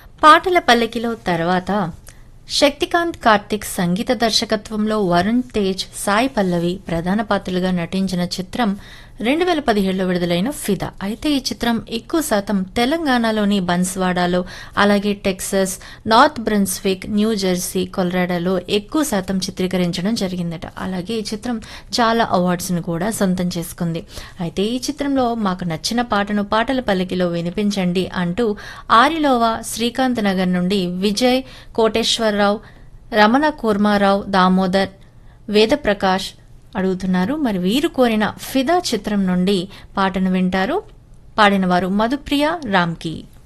పాటల పల్లకిలో తర్వాత శక్తికాంత్ కార్తిక్ సంగీత దర్శకత్వంలో వరుణ్ తేజ్ సాయి పల్లవి ప్రధాన పాత్రలుగా నటించిన చిత్రం 2017లో విడుదలైన ఫిదా. అయితే ఈ చిత్రం ఎక్కువ శాతం తెలంగాణలోని బన్స్వాడాలో, అలాగే Texas, north Brunswick, new Jersey, కొలరాడోలో ఎక్కువ శాతం చిత్రీకరించడం జరిగిందట. అలాగే ఈ చిత్రం చాలా అవార్డ్స్ ను కూడా సొంతం చేసుకుంది. అయితే ఈ చిత్రంలో మాకు నచ్చిన పాటను పాటల పల్లకిలో వినిపించండి అంటూ ఆరిలోవా, శ్రీకాంత్ నగర్ నుండి విజయ్, కోటేశ్వరరావు, రమణ కూర్మారావు, దామోదర్, వేదప్రకాష్ అడుగుతున్నారు. మరి వీరు కోరిన ఫిదా చిత్రం నుండి పాటను వింటారు. పాడినవారు మధుప్రియ, రామ్కి.